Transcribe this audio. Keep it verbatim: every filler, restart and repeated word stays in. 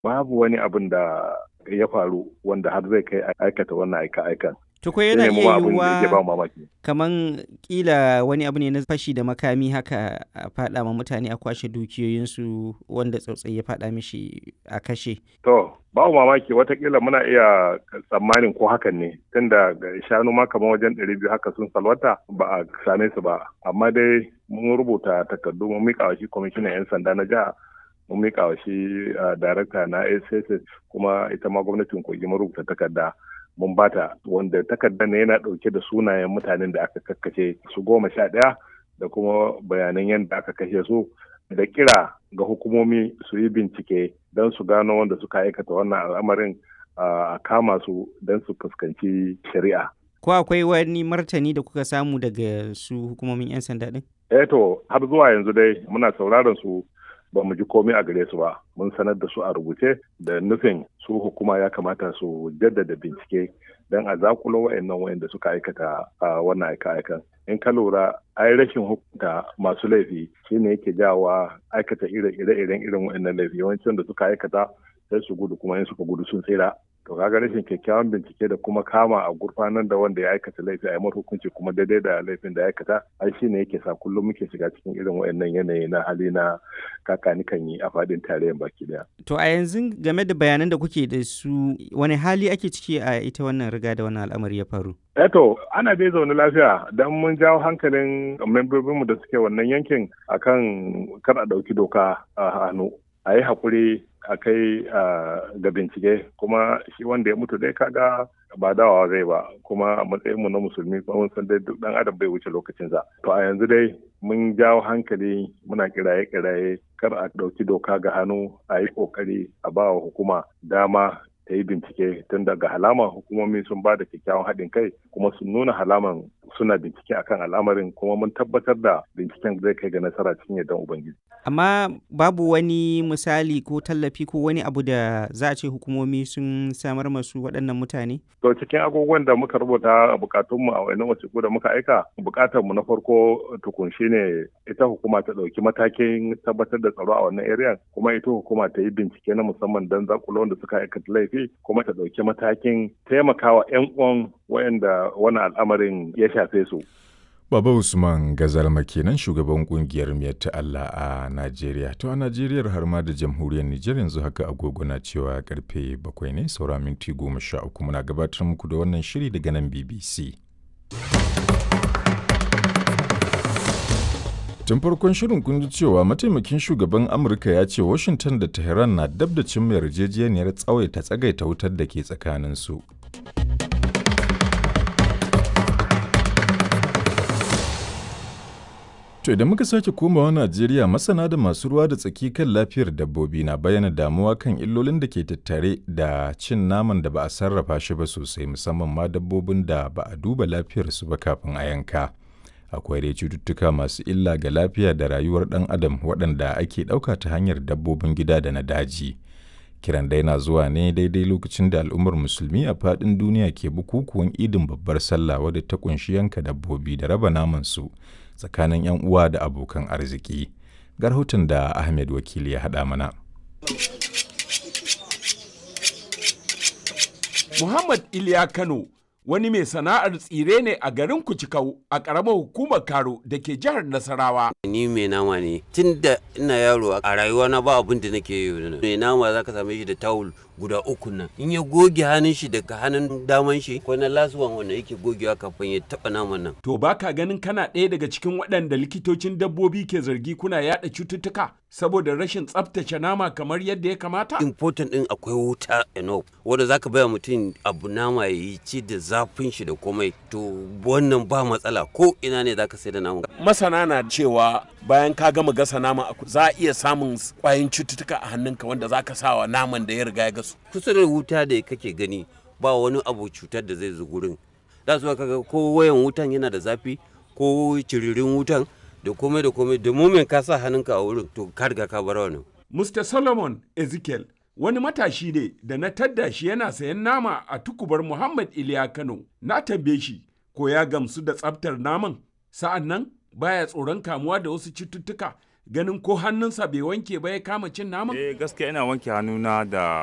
babu wani abin da ya faru wanda har zai kai aikata wannan aika-aikan. Tukwai yana Shine iya mu abin da yake ba yiwuwa mu mamaki. kaman kila wani abu ne na fashi da makami haka a faɗa ma mutane a kwashe dukiyoyinsu wanda tsautsayi ya faɗa mishi a kashe. To, babu mamaki watakila muna iya tsammanin ko hakan ne tunda shanu ma kamar wajen ɗari biyu haka sun salwata ba a same su ba. Amma dai mun rubuta takardu mun miƙa wa shi kwamishinan 'yan sanda na jiha, mun miƙa wa shi darakta na S S S kuma ita ma gwamnatin Kogi mun rubuta takarda. Mun bata wanda takardar ne yana ɗauke da sunayen mutanen da aka kakkace su goma sha ɗaya da kuma bayanan yadda aka kashe su da kira ga hukumomi su yi bincike don su gano wanda suka aikata wannan al'amarin a kama su don su fuskanci shari'a. Ko akwai wani martani da kuka samu daga su hukumomin 'yan sanda ɗin? Eh to har zuwa yanzu dai muna sauraron su ba mu ji komai a gare su ba. Mun sanar da su a rubuce da nufin su hukuma ya kamata su jaddada bincike don a zakulo wa'annan wa'anda suka aikata a wannan aika-aikan. In ka lura ai rashin hukunta masu laifi shine yake jawa aikata ire-iren irin wa'annan laifi, yawancin da suka aikata sai su gudu, kuma in suka gudu sun tsira. To kaga rashin kyakkyawan bincike da kuma kama a gurfanar da wanda ya aikata laifi a yi hukunci kuma daidai da laifin da ya aikata, ai shine yake sa kullum muke shiga cikin irin wayannan yanayi na hali na kakani kan yi a fadin tarayyar baki daya. To a yanzu game da bayanan da kuke da su wani hali ake ciki a ita wannan riga da wannan al'amari ya faru? Eh to ana dai zaune lafiya don mun jawo hankalin membobinmu da suke wannan yankin akan kar a ɗauki doka a hannu. A yi haƙuri a kai ga bincike, kuma shi wanda ya mutu dai kaga ba dawowa zai ba, kuma a matsayinmu na musulmi kuma mun san dai duk ɗan adam bai wuce lokacinsa. To a yanzu dai mun jawo hankali muna kiraye-kiraye kar a ɗauki doka ga hannu, a yi ƙoƙari a ba wa hukuma dama ta yi bincike tun daga halaman hukumomi sun ba da kyakkyawan haɗin kai kuma sun nuna halaman suna bincike akan al'amarin, kuma mun tabbatar da binciken zai kai ga nasara cikin yardan Ubangiji. Amma babu wani misali ko tallafi ko wani abu da za a ce hukumomi sun samar masu waɗannan mutane? To cikin agogon da muka rubuta bukatunmu a wani wasiƙu da muka aika, bukatarmu na farko tukun shine ita hukuma ta ɗauki matakin tabbatar da tsaro a wannan area, kuma ita hukuma ta yi bincike na musamman don zakulo wanda suka aikata laifi, kuma ta ɗauki matakin taimakawa 'yan uwan wayanda wannan al'amarin ya shafe su. Baba Usman Gazalma kenan shugaban kungiyar Miyar ta Allah a Najeriya. To a Najeriya har ma da jamhuriyar Nijar yanzu haka agogo na cewa karfe bakwai ne saura minti goma sha uku, muna gabatar muku da wannan shiri daga nan B B C. Tun farkon shirin kun ji cewa mataimakin shugaban Amurka ya ce Washington da Tehran na dab da cimma yarjejeniyar tsawaita tsagaita wutar da ke tsakaninsu. To idan muka sake komawa Najeriya, masana da masu ruwa da tsaki kan lafiyar dabbobi na bayyana damuwa kan illolin da ke tattare da cin naman da ba a sarrafa shi ba sosai, musamman ma dabbobin da ba a duba lafiyarsu ba kafin a yanka. Akwai dai cututtuka masu illa ga lafiya da rayuwar ɗan adam waɗanda ake ɗauka ta hanyar dabbobin gida da na daji. Kiran dai na zuwa ne daidai lokacin da al'ummar musulmi a faɗin duniya ke bukukuwan idin babbar sallah wadda ta ƙunshi yanka dabbobi da raba naman su tsakanin 'yan uwa da abokan arziki. Ga rahoton da Ahmed Wakili ya haɗa mana. Muhammad Iliya Kano wani mai sana'ar tsire ne a garin Kucikau a ƙaramar hukumar Karo da ke jihar Nasarawa. Ni mai nama ne tun da ina yaro a rayuwa na ba abin da nake yi. Mai nama za ka same shi da tawul guda uku nan. In ya goge hannun shi daga hannun daman shi ko na lasuwan wanda yake gogewa kafin ya taɓa naman nan. To baka ganin kana ɗaya daga cikin waɗanda likitocin dabbobi ke zargi kuna yaɗa cututtuka saboda rashin tsaftace nama kamar yadda ya kamata? Important ɗin akwai wuta enough wanda zaka baya mutum abu nama ya yi ci da zafin shi da komai, to wannan ba matsala ko ina ne zaka sai da nama. Masana na cewa bayan ka gama gasa nama za a iya samun kwayoyin cututtuka a hannunka wanda zaka sawa naman da ya riga ya gasu. Kusa da wuta da kake gani ba wani abu cutar da zai zo gurin. Da su kaga ko wayan wutan yana da zafi ko ciririn wutan da komai da komai da mumin ka sa hannunka a wurin to ka riga ka bar wannan. Mister Solomon Ezekiel wani matashi ne da na tadda shi yana sayan nama a tukubar Muhammad Iliya Kano. Na tambaye shi ko ya gamsu da tsaftar naman, sa'an nan baya tsoron kamuwa da wasu cututtuka ganin ko hannunsa bai wanke ba ya kama cin naman? Eh gaskiya ina wanke hannuna da